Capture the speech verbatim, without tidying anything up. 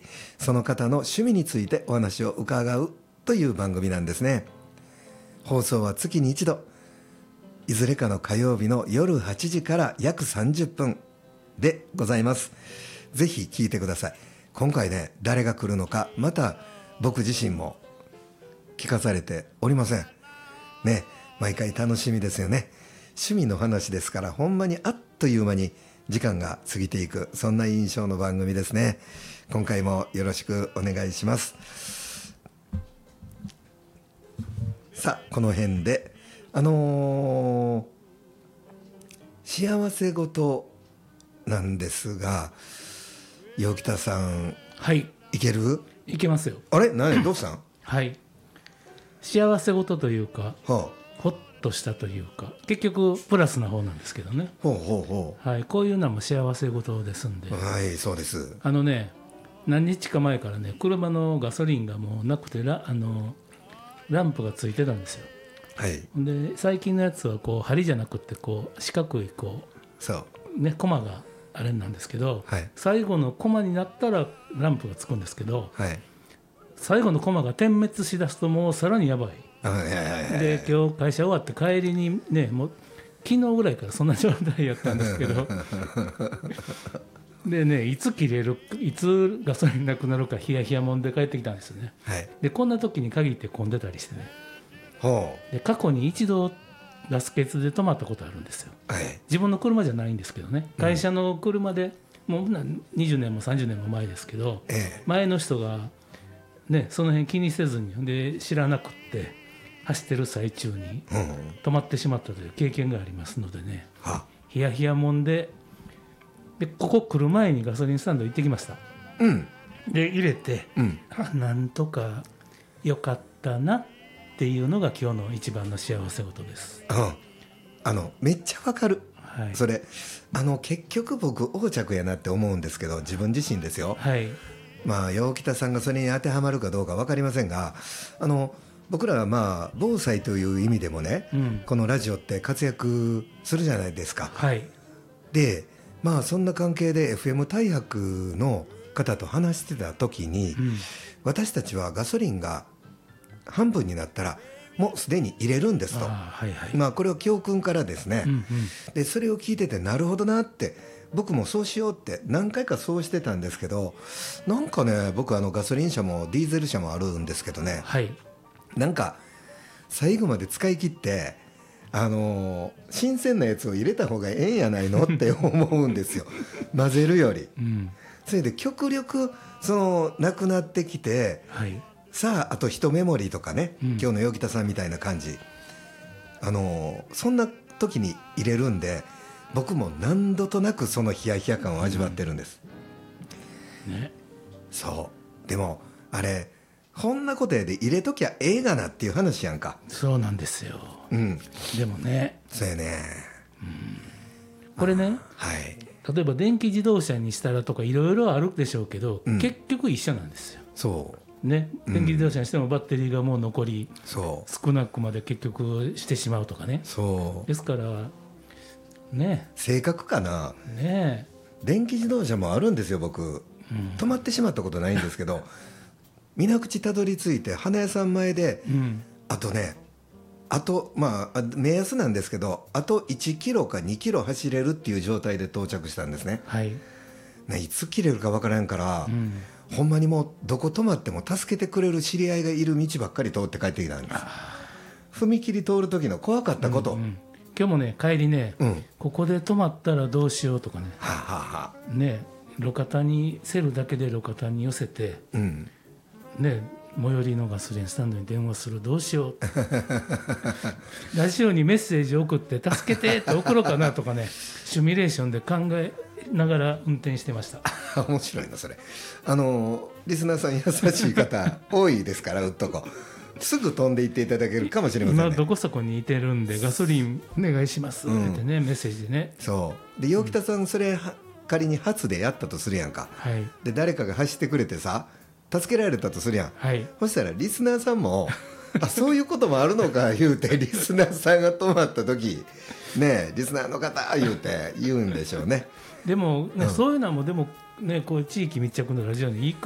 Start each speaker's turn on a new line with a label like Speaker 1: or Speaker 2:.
Speaker 1: その方の趣味についてお話を伺うという番組なんですね。放送は月に一度、いずれかの火曜日の夜はちじから約さんじゅっぷんでございます。ぜひ聞いてください。今回ね、誰が来るのか、また僕自身も聞かされておりませんね。毎回楽しみですよね。趣味の話ですから、ほんまにあっという間に時間が過ぎていく、そんな印象の番組ですね。今回もよろしくお願いします。さあ、この辺であのー、幸せ事なんですが、陽北さん、
Speaker 2: はい、
Speaker 1: いける？
Speaker 2: いけますよ。
Speaker 1: あれ、何、どうしたん？
Speaker 2: はい、幸せ事というか、
Speaker 1: は
Speaker 2: あ、ほっとしたというか、結局プラスな方なんですけどね。
Speaker 1: ほうほうほ
Speaker 2: う、はい、こういうのも幸せ事ですんで。
Speaker 1: はい、そうです。
Speaker 2: あのね、何日か前からね、車のガソリンがもうなくて、ラあのランプがついてたんですよ。
Speaker 1: はい、
Speaker 2: で最近のやつはこう針じゃなくてこう四角いこう、
Speaker 1: そう
Speaker 2: ね、コマがあれなんですけど、
Speaker 1: はい、
Speaker 2: 最後のコマになったらランプがつくんですけど、
Speaker 1: はい、
Speaker 2: 最後のコマが点滅しだすともうさらにやばい。
Speaker 1: あ、はいはいはいはい、
Speaker 2: で今日会社終わって帰りにね、もう昨日ぐらいからそんな状態やったんですけどでね、いつ切れる、いつガソリンなくなるかヒヤヒヤもんで帰ってきたんですよね。
Speaker 1: はい、
Speaker 2: でこんな時に限って混んでたりしてね、
Speaker 1: ほ
Speaker 2: で過去に一度ガス欠で止まったことあるんですよ。
Speaker 1: う、はい、
Speaker 2: 自分の車じゃないんですけどね、会社の車で、うん、もうにじゅうねんもさんじゅうねんも前ですけど、
Speaker 1: ええ、
Speaker 2: 前の人が、ね、その辺気にせずにで知らなくって走ってる最中に止まってしまったという経験がありますのでね、
Speaker 1: うん、
Speaker 2: ヒヤヒヤもんで、でここ来る前にガソリンスタンド行ってきました。
Speaker 1: うん、
Speaker 2: で入れて、
Speaker 1: うん、
Speaker 2: あ、なんとかよかったなっていうのが今日の一番の幸せ事です。
Speaker 1: うん、あのめっちゃわかる、
Speaker 2: はい、
Speaker 1: それあの結局僕横着やなって思うんですけど、自分自身ですよ。
Speaker 2: はい、
Speaker 1: まあ陽北さんがそれに当てはまるかどうか分かりませんが、あの僕らはまあ防災という意味でもね、うん、このラジオって活躍するじゃないですか。
Speaker 2: はい、
Speaker 1: でまあそんな関係で エフエム 大白の方と話してた時に、うん、私たちはガソリンが半分になったらもうすでに入れるんですと、はいはい、まあこれを教訓からですね、うんうん、でそれを聞いててなるほどなって、僕もそうしようって何回かそうしてたんですけど、なんかね、僕あのガソリン車もディーゼル車もあるんですけどね、はい、なんか最後まで使い切ってあのー、新鮮なやつを入れた方がええんやないのって思うんですよ混ぜるより、うん、それで極力そのなくなってきて、はい、さああと一メモリーとかね、うん、今日の陽北さんみたいな感じ、あのー、そんな時に入れるんで、僕も何度となくそのヒヤヒヤ感を味わってるんです、うんね、そうでもあれこんなことやで入れときゃええがなっていう話やんか。
Speaker 2: そうなんですよ、うん、でもね、
Speaker 1: そうやね、
Speaker 2: うん、これね、はい、例えば電気自動車にしたらとかいろいろあるでしょうけど、うん、結局一緒なんですよ。
Speaker 1: そう
Speaker 2: ね、電気自動車にしてもバッテリーがもう残り少なくまで結局してしまうとかね。
Speaker 1: そう
Speaker 2: ですからね、
Speaker 1: 性格かな、
Speaker 2: ね、
Speaker 1: 電気自動車もあるんですよ僕、うん、止まってしまったことないんですけど水口たどり着いて花屋さん前で、うん、あとねあとまあ目安なんですけど、あといちキロかにキロ走れるっていう状態で到着したんですね、はい、ね、いつ切れるか分からんから、うん、ほんまにもうどこ止まっても助けてくれる知り合いがいる道ばっかり通って帰ってきたんです。踏切通る時の怖かったこと、うんうん、
Speaker 2: 今日もね帰りね、うん、ここで止まったらどうしようとかね、
Speaker 1: はあはあ、
Speaker 2: ね、路肩にセルだけで路肩に寄せて、うんね、最寄りのガソリンスタンドに電話する、どうしようラジオにメッセージ送って助けてって送ろうかなとかねシミュレーションで考えながら運転してました
Speaker 1: 面白いなそれ。あのリスナーさん優しい方多いですからうっとこすぐ飛んでいっていただけるかもしれませんね。
Speaker 2: 今どこそこにいてるんでガソリンお願いしますってね、うん、メッセージでね。
Speaker 1: そうで陽北さんそれ仮に初でやったとするやんか、はい、で誰かが走ってくれてさ助けられたとするやん、はい、そしたらリスナーさんもあそういうこともあるのか言うてリスナーさんが止まった時ねリスナーの方言うて言うんでしょうね。
Speaker 2: でも、ね、うん、そういうのもでもねこう地域密着のラジオにいいか